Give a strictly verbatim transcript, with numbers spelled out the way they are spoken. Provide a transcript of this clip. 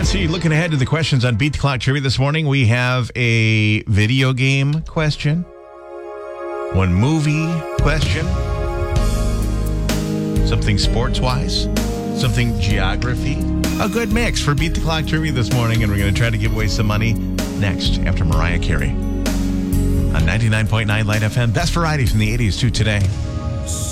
Let's see, looking ahead to the questions on Beat the Clock Trivia this morning, we have a video game question, one movie question, something sports-wise, something geography. A good mix for Beat the Clock Trivia this morning, and we're going to try to give away some money next after Mariah Carey on ninety-nine point nine Light F M. Best variety from the eighties to today.